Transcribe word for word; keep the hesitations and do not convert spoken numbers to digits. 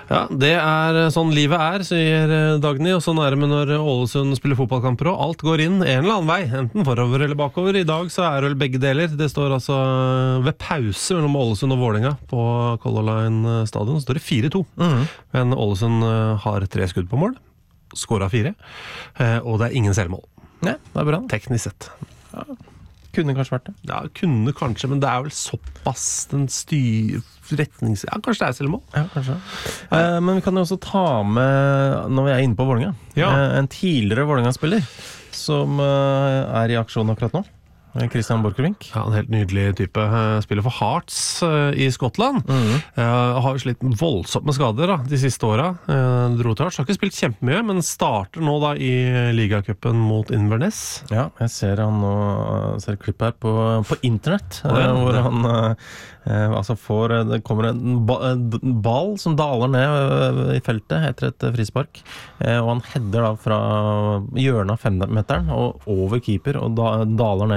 Ja, det er sånn livet er, sier Dagny, og sånn er det med når Ålesund spiller fotballkamper, og alt går inn en eller annen vei, enten forover eller bakover. I dag så er det vel begge deler. Det står altså ved pause mellom Ålesund og Vålinga på Color Line stadion, så står det fire to. Mm. Men Ålesund har tre skudd på mål, skåret fire, og det er ingen selvmål. Ja, det er bra. Teknisk sett. Ja. Kunne kanskje vært det. Ja, kunne kanskje, men det er vel såpass den styr... retnings... Ja, kanskje det er selvmål. Ja, kanskje. Eh, men vi kan jo også ta med, når vi er inne på Vålinga, ja. eh, en tidligere Vålinga-spiller som eh, er i aksjon akkurat nå. Christian Borchgrevink. Ja, en helt nydelig type. Spiller for Hearts uh, i Skottland. Mm. Uh, har jo slitt voldsomt med skader da, de siste åra. Uh, dro til Hearts. Har ikke spilt kjempemye, men starter nå da i ligacupen mot Inverness. Ja, jeg ser han nå, ser klipp her på, på internett, oh, ja, hvor han uh, altså får, det kommer en ball som daler ned i feltet etter et frispark, uh, og han header da fra hjørnet av femmeteren og over keeper, og da, daler ned